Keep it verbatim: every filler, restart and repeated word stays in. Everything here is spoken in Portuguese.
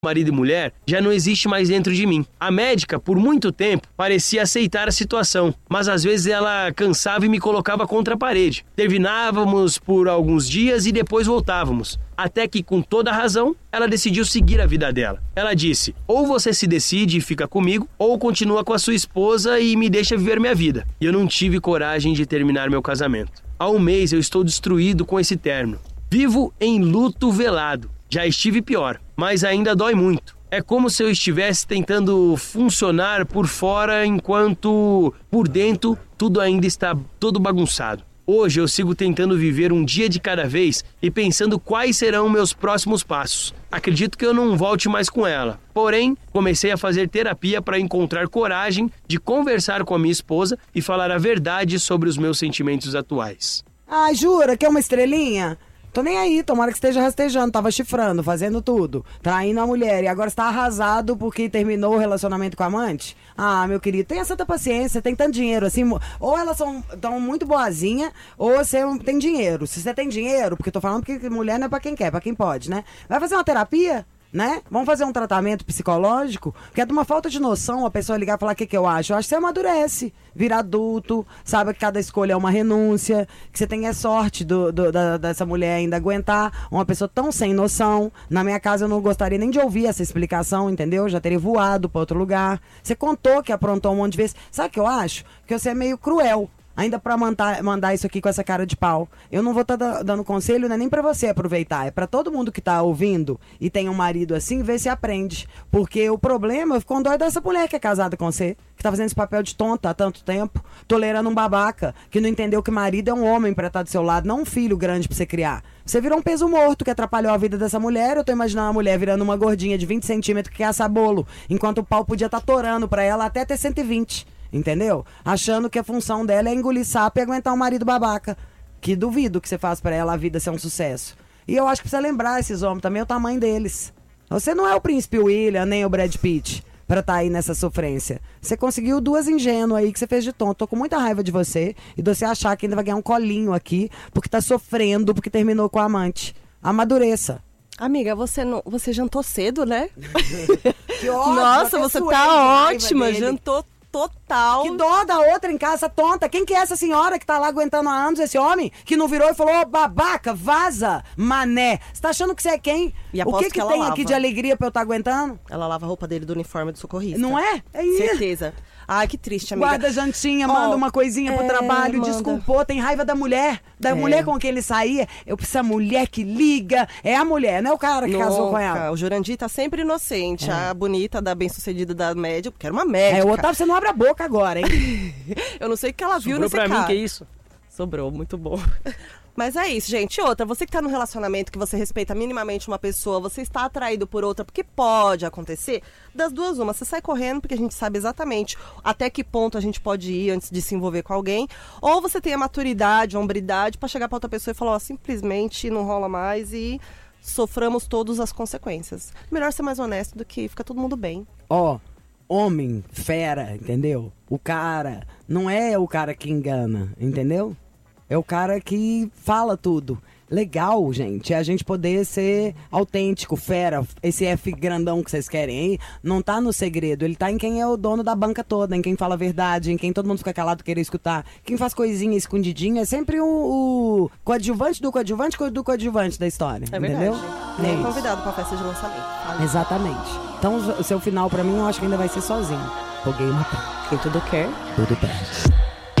marido e mulher já não existe mais dentro de mim. A médica, por muito tempo, parecia aceitar a situação, mas às vezes ela cansava e me colocava contra a parede. Terminávamos por alguns dias e depois voltávamos. Até que, com toda a razão, ela decidiu seguir a vida dela. Ela disse, ou você se decide e fica comigo, ou continua com a sua esposa e me deixa viver minha vida. E eu não tive coragem de terminar meu casamento. Há um mês eu estou destruído com esse término. Vivo em luto velado. Já estive pior, mas ainda dói muito. É como se eu estivesse tentando funcionar por fora enquanto por dentro tudo ainda está todo bagunçado. Hoje eu sigo tentando viver um dia de cada vez e pensando quais serão meus próximos passos. Acredito que eu não volte mais com ela. Porém, comecei a fazer terapia para encontrar coragem de conversar com a minha esposa e falar a verdade sobre os meus sentimentos atuais. Ai, jura que é uma estrelinha? Tô nem aí, tomara que esteja rastejando, tava chifrando, fazendo tudo, traindo a mulher e agora está arrasado porque terminou o relacionamento com a amante? Ah, meu querido, tenha santa paciência, tem tanto dinheiro assim, ou elas são tão muito boazinha, ou você tem dinheiro. Se você tem dinheiro, porque eu tô falando que mulher não é pra quem quer, é pra quem pode, né? Vai fazer uma terapia? Né? Vamos fazer um tratamento psicológico? Porque é de uma falta de noção a pessoa ligar e falar o que, que eu acho. Eu acho que você amadurece, vira adulto, sabe que cada escolha é uma renúncia, que você tem a sorte do, do, da, dessa mulher ainda aguentar uma pessoa tão sem noção. Na minha casa eu não gostaria nem de ouvir essa explicação, entendeu? Já teria voado para outro lugar. Você contou que aprontou um monte de vezes. Sabe o que eu acho? Que você é meio cruel. Ainda pra mandar, mandar isso aqui com essa cara de pau. Eu não vou estar tá dando conselho, não é nem pra você aproveitar. É pra todo mundo que tá ouvindo e tem um marido assim, ver se aprende. Porque o problema ficou com dó dessa mulher que é casada com você, que tá fazendo esse papel de tonta há tanto tempo, tolerando um babaca, que não entendeu que marido é um homem pra estar do seu lado, não um filho grande pra você criar. Você virou um peso morto que atrapalhou a vida dessa mulher. Eu tô imaginando a mulher virando uma gordinha de vinte centímetros que quer assar bolo, enquanto o pau podia estar tá torando pra ela até ter cento e vinte. Entendeu? Achando que a função dela é engolir sapo e aguentar um marido babaca. Que duvido que você faça pra ela a vida ser um sucesso. E eu acho que precisa lembrar esses homens também o tamanho deles. Você não é o Príncipe William, nem o Brad Pitt, pra estar tá aí nessa sofrência. Você conseguiu duas ingênuas aí que você fez de tonto. Tô com muita raiva de você e de você achar que ainda vai ganhar um colinho aqui porque tá sofrendo, porque terminou com a amante. Amadureça. Amiga, você, não, você jantou cedo, né? Que ótimo. Nossa, você tá ótima, jantou total. Que dó da outra em casa, tonta. Quem que é essa senhora que tá lá aguentando há anos esse homem? Que não virou e falou, ô, babaca, vaza, mané. Você tá achando que você é quem? E o que que, que tem lava. aqui de alegria pra eu estar tá aguentando? Ela lava a roupa dele do uniforme do socorrista. Não é? É isso. Certeza. Ai, que triste, amiga. Guarda a jantinha, oh, manda uma coisinha pro é, trabalho, manda. Desculpou, tem raiva da mulher, da é. mulher com quem ele saía. Eu preciso da mulher que liga. É a mulher, não é o cara que Nunca. casou com ela. O Jurandir tá sempre inocente. É. A bonita, da bem-sucedida da médica, porque era uma médica. É, o Otávio, você não abre a boca agora, hein? Eu não sei o que ela viu Sobrou nesse pra cara. mim, que isso? Sobrou, muito bom. Mas é isso, gente. Outra, você que tá num relacionamento que você respeita minimamente uma pessoa, você está atraído por outra, porque pode acontecer, das duas uma, você sai correndo porque a gente sabe exatamente até que ponto a gente pode ir antes de se envolver com alguém, ou você tem a maturidade, a hombridade pra chegar pra outra pessoa e falar, ó, simplesmente não rola mais e soframos todas as consequências. Melhor ser mais honesto do que fica todo mundo bem. Ó, oh, homem, fera, entendeu? O cara não é o cara que engana, entendeu? É o cara que fala tudo. Legal, gente, é a gente poder ser autêntico, fera. Esse F grandão que vocês querem aí, não tá no segredo. Ele tá em quem é o dono da banca toda, em quem fala a verdade, em quem todo mundo fica calado querer escutar. Quem faz coisinha escondidinha é sempre o, o coadjuvante do coadjuvante do coadjuvante da história, é entendeu? Verdade. Nem é convidado pra festa de lançamento. Fala. Exatamente. Então o seu final pra mim eu acho que ainda vai ser sozinho. Foguei uma praia. Quem tudo quer, tudo perde.